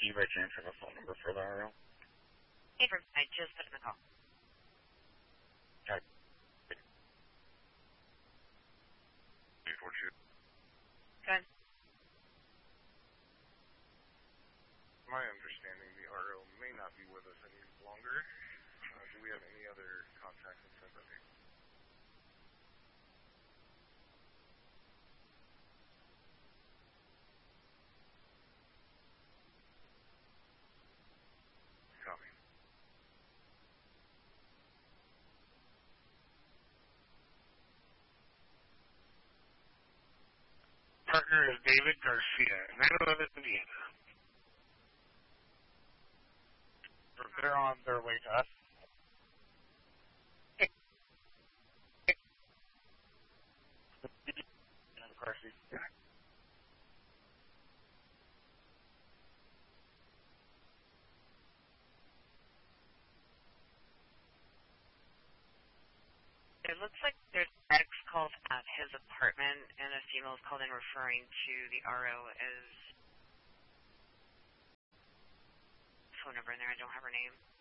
Do you by chance have a phone number for the RO? Abram, I just put in the call. Okay. 842. Go ahead. My understanding, the RO may not be with us any longer. Do we have any other contacts in February? Copy. Partner is David Garcia, 911 Indiana. They're on their way to us. It looks like there's X called at his apartment, and a female is called in referring to the RO as phone number in there. I don't have her name.